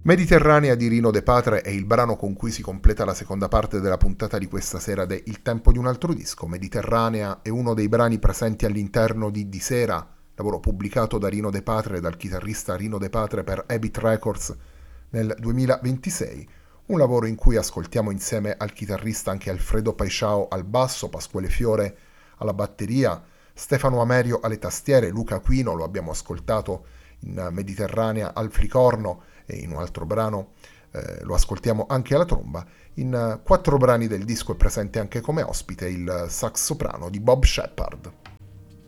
Mediterranea di Rino De Patre è il brano con cui si completa la seconda parte della puntata di questa sera de Il tempo di un altro disco. Mediterranea è uno dei brani presenti all'interno di Sera, lavoro pubblicato da Rino De Patre e dal chitarrista Rino De Patre per Habit Records nel 2026. Un lavoro in cui ascoltiamo insieme al chitarrista anche Alfredo Paisciao al basso, Pasquale Fiore alla batteria, Stefano Amerio alle tastiere, Luca Aquino lo abbiamo ascoltato in Mediterranea al flicorno e in un altro brano lo ascoltiamo anche alla tromba. In 4 brani del disco è presente anche come ospite il sax soprano di Bob Shepard.